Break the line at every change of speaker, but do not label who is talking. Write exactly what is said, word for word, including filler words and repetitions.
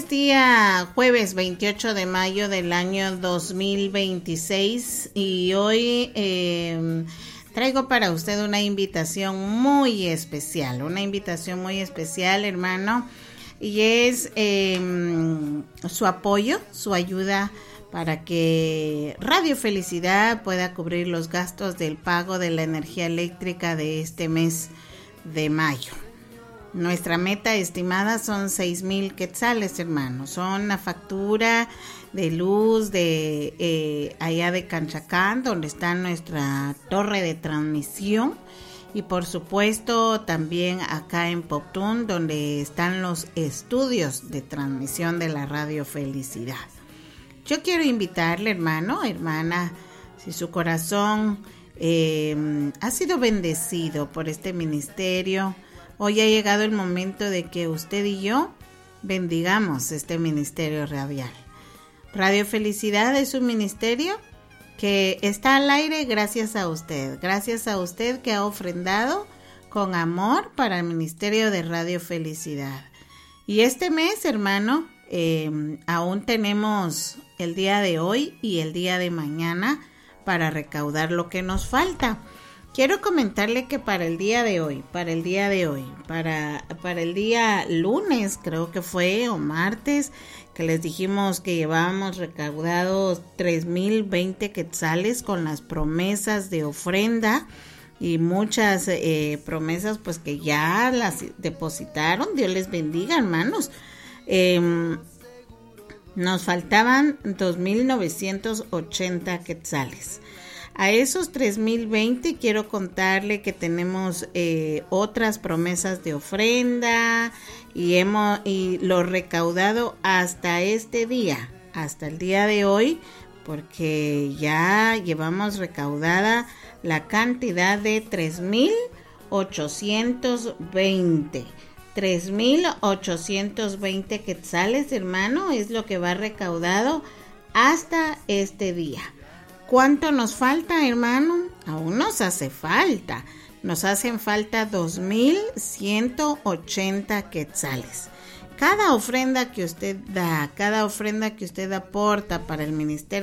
es día jueves veintiocho de mayo del año dos mil veintiséis y hoy eh, traigo para usted una invitación muy especial, una invitación muy especial, hermano, y es eh, su apoyo, su ayuda para que Radio Felicidad pueda cubrir los gastos del pago de la energía eléctrica de este mes de mayo. Nuestra meta estimada son seis mil quetzales, hermanos. Son la factura de luz de eh, allá de Canchacán, donde está nuestra torre de transmisión. Y por supuesto también acá en Poptún, donde están los estudios de transmisión de la Radio Felicidad. Yo quiero invitarle, hermano, hermana, si su corazón eh, ha sido bendecido por este ministerio, hoy ha llegado el momento de que usted y yo bendigamos este ministerio radial. Radio Felicidad es un ministerio que está al aire gracias a usted, gracias a usted que ha ofrendado con amor para el ministerio de Radio Felicidad. Y este mes, hermano, eh, aún tenemos el día de hoy y el día de mañana para recaudar lo que nos falta. Quiero comentarle que para el día de hoy, para el día de hoy, para, para el día lunes creo que fue, o martes, que les dijimos que llevábamos recaudados tres mil veinte quetzales con las promesas de ofrenda y muchas eh, promesas pues que ya las depositaron. Dios les bendiga, hermanos. Eh, nos faltaban dos mil novecientos ochenta quetzales. A esos tres mil veinte quiero contarle que tenemos eh, otras promesas de ofrenda y hemos y lo recaudado hasta este día, hasta el día de hoy, porque ya llevamos recaudada la cantidad de tres mil ochocientos veinte. tres mil ochocientos veinte quetzales, hermano, es lo que va recaudado hasta este día. ¿Cuánto nos falta, hermano? Aún nos hace falta. Nos hacen falta dos mil ciento ochenta quetzales. Cada ofrenda que usted da, cada ofrenda que usted aporta para el ministerio